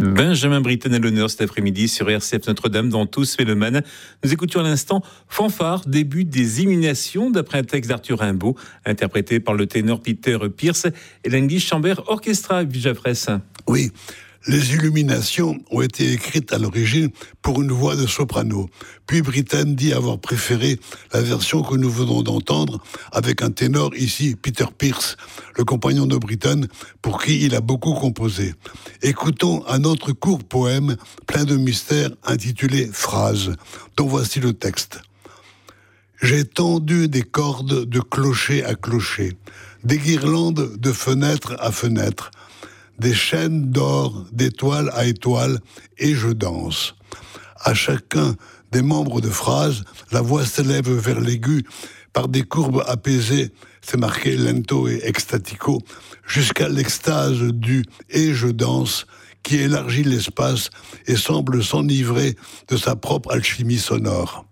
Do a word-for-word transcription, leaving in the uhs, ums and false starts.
Benjamin Britten à l'honneur cet après-midi sur R C F Notre-Dame dans Tous fait le man. Nous écoutions à l'instant Fanfare, début des Illuminations d'après un texte d'Arthur Rimbaud, interprété par le ténor Peter Pierce et l'English Chamber Orchestra. Vijafres. Oui. Les Illuminations ont été écrites à l'origine pour une voix de soprano. Puis Britten dit avoir préféré la version que nous venons d'entendre avec un ténor, ici Peter Pierce, le compagnon de Britten, pour qui il a beaucoup composé. Écoutons un autre court poème plein de mystère intitulé « Phrases », dont voici le texte. J'ai tendu des cordes de clocher à clocher, des guirlandes de fenêtre à fenêtre, des chaînes d'or, d'étoile à étoile, et je danse. À chacun des membres de phrase, la voix s'élève vers l'aigu par des courbes apaisées, c'est marqué lento et extatico, jusqu'à l'extase du « et je danse » qui élargit l'espace et semble s'enivrer de sa propre alchimie sonore.